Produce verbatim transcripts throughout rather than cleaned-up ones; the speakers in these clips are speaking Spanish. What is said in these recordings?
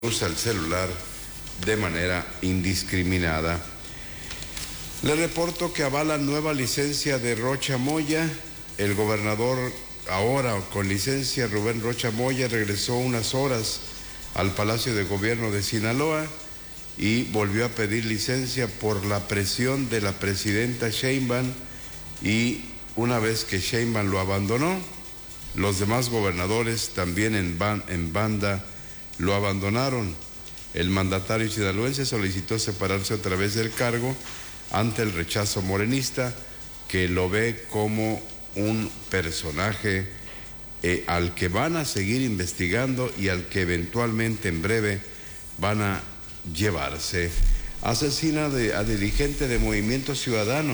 usa el celular de manera indiscriminada. Le reporto que avalan nueva licencia de Rocha Moya. El gobernador, ahora con licencia, Rubén Rocha Moya, regresó unas horas al Palacio de Gobierno de Sinaloa y volvió a pedir licencia por la presión de la presidenta Sheinbaum, y una vez que Sheinbaum lo abandonó, los demás gobernadores también en, ban, en banda lo abandonaron. El mandatario sinaloense solicitó separarse otra vez del cargo ante el rechazo morenista, que lo ve como un personaje eh, al que van a seguir investigando y al que eventualmente en breve van a llevarse. Asesina de, a dirigente de Movimiento Ciudadano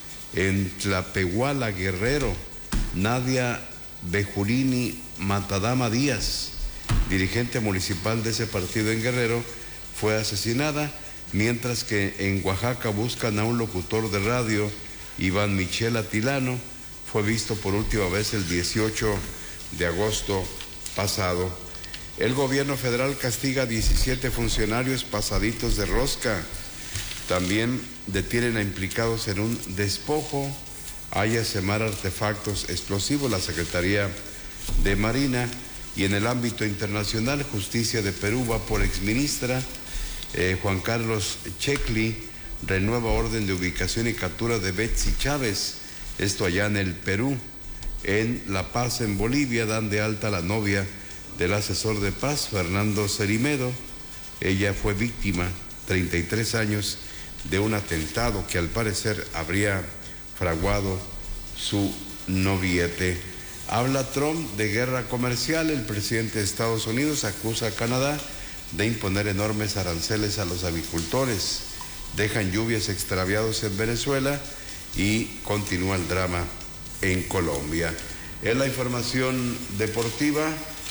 en Tlapehuala, Guerrero, Nadia Bejurini Matadama Díaz, dirigente municipal de ese partido en Guerrero, fue asesinada, mientras que en Oaxaca buscan a un locutor de radio, Iván Michel Atilano. Fue visto por última vez el dieciocho de agosto pasado. El gobierno federal castiga a diecisiete funcionarios pasaditos de rosca. También detienen a implicados en un despojo. Hay a semar artefactos explosivos la Secretaría de Marina. Y en el ámbito internacional, justicia de Perú va por exministra. Eh, Juan Carlos Checli renueva orden de ubicación y captura de Betsy Chávez, esto allá en el Perú. En La Paz, en Bolivia, dan de alta a la novia del asesor de paz, Fernando Cerimedo. Ella fue víctima, treinta y tres años, de un atentado que al parecer habría fraguado su noviete. Habla Trump de guerra comercial. El presidente de Estados Unidos acusa a Canadá de imponer enormes aranceles a los avicultores. Dejan lluvias extraviados en Venezuela y continúa el drama en Colombia. En la información deportiva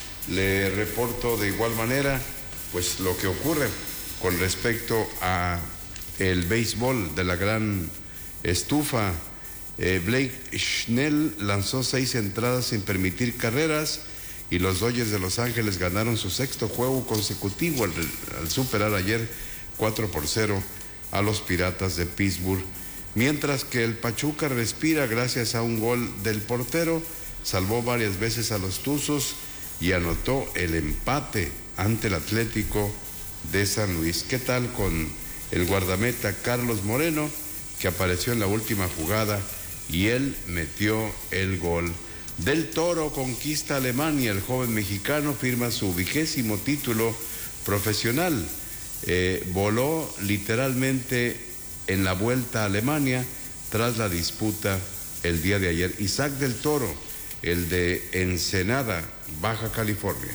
le reporto de igual manera pues lo que ocurre con respecto a el béisbol de la gran estufa. Eh, Blake Snell lanzó seis entradas sin permitir carreras y los Dodgers de Los Ángeles ganaron su sexto juego consecutivo al, al superar ayer cuatro por cero a los Piratas de Pittsburgh. Mientras que el Pachuca respira gracias a un gol del portero, salvó varias veces a los Tuzos y anotó el empate ante el Atlético de San Luis. ¿Qué tal con el guardameta Carlos Moreno, que apareció en la última jugada y él metió el gol? Del Toro conquista Alemania. El joven mexicano firma su vigésimo título profesional. Eh, voló literalmente en la vuelta a Alemania tras la disputa el día de ayer. Isaac del Toro, el de Ensenada, Baja California.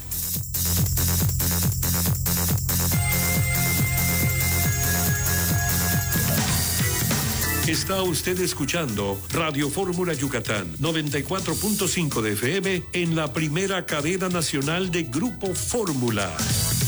Está usted escuchando Radio Fórmula Yucatán, noventa y cuatro punto cinco de F M en la primera cadena nacional de Grupo Fórmula.